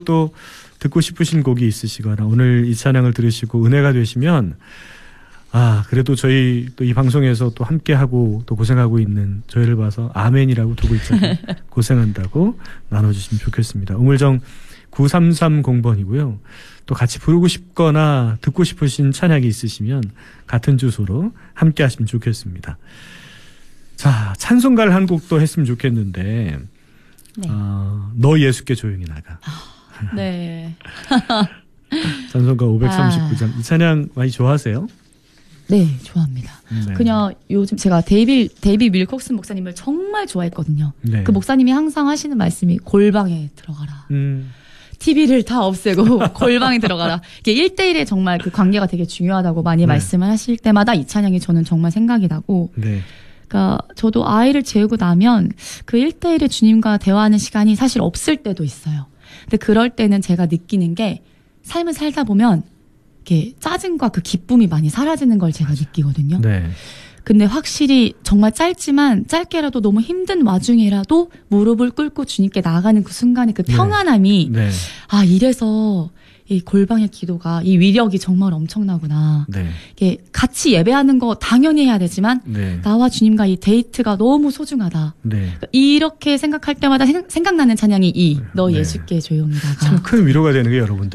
또 듣고 싶으신 곡이 있으시거나 오늘 이 찬양을 들으시고 은혜가 되시면 그래도 저희 또 이 방송에서 또 함께하고 또 고생하고 있는 저희를 봐서 아멘이라고 두 글자로 고생한다고 나눠주시면 좋겠습니다. 우물정 9330번이고요. 또 같이 부르고 싶거나 듣고 싶으신 찬양이 있으시면 같은 주소로 함께 하시면 좋겠습니다. 자, 찬송가를 한 곡도 했으면 좋겠는데 네. 너 예수께 조용히 나가. 네. 찬송가 539장. 이 찬양 많이 좋아하세요? 네, 좋아합니다. 네. 그냥 요즘 제가 데이비 밀콕슨 목사님을 정말 좋아했거든요. 네. 그 목사님이 항상 하시는 말씀이 골방에 들어가라. TV를 다 없애고 골방에 들어가라. 이게 1대1의 정말 그 관계가 되게 중요하다고 많이 말씀을 하실 때마다 이 찬양이 저는 정말 생각이 나고 네. 그러니까 저도 아이를 재우고 나면 그 1대1의 주님과 대화하는 시간이 사실 없을 때도 있어요. 근데 그럴 때는 제가 느끼는 게 삶을 살다 보면 이렇게 짜증과 그 기쁨이 많이 사라지는 걸 제가 느끼거든요. 네. 근데 확실히 정말 짧지만 짧게라도 너무 힘든 와중에라도 무릎을 꿇고 주님께 나아가는 그 순간의 그 평안함이 네. 이래서 이 골방의 기도가 이 위력이 정말 엄청나구나. 네. 이게 같이 예배하는 거 당연히 해야 되지만 나와 주님과 이 데이트가 너무 소중하다. 네. 이렇게 생각할 때마다 생각나는 찬양이 너 예수께 조용히 나가. 참 큰 위로가 되는 게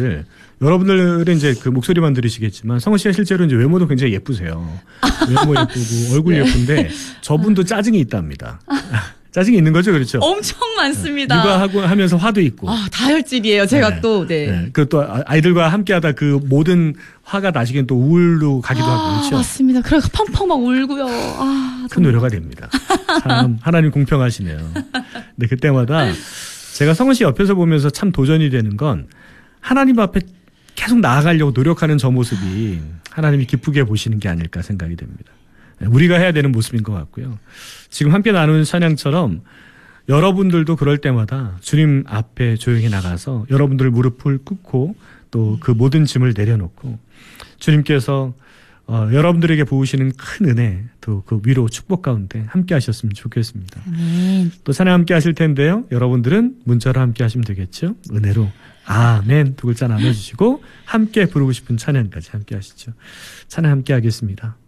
여러분들은 이제 그 목소리만 들으시겠지만 성은 씨가 실제로 이제 외모도 굉장히 예쁘세요. 외모 예쁘고 얼굴 예쁜데 저분도 짜증이 있답니다. 짜증이 있는 거죠, 그렇죠? 엄청 많습니다. 육아하고 하면서 화도 있고. 다혈질이에요. 제가 또. 그리고 또 아이들과 함께하다 그 모든 화가 나중엔 또 우울로 가기도 하고 그렇죠. 맞습니다. 그래서 펑펑 막 울고요. 큰 노래가 됩니다. 참 하나님 공평하시네요. 근데 그때마다 제가 성은 씨 옆에서 보면서 참 도전이 되는 건 하나님 앞에 계속 나아가려고 노력하는 저 모습이 하나님이 기쁘게 보시는 게 아닐까 생각이 됩니다. 우리가 해야 되는 모습인 것 같고요. 지금 함께 나누는 찬양처럼 여러분들도 그럴 때마다 주님 앞에 조용히 나가서 여러분들 무릎을 꿇고 또 그 모든 짐을 내려놓고 주님께서 여러분들에게 부으시는 큰 은혜 또 그 위로 축복 가운데 함께 하셨으면 좋겠습니다. 또 찬양 함께 하실 텐데요. 여러분들은 문자로 함께 하시면 되겠죠. 은혜로 아멘 두 글자 나눠주시고 함께 부르고 싶은 찬양까지 함께 하시죠. 찬양 함께 하겠습니다.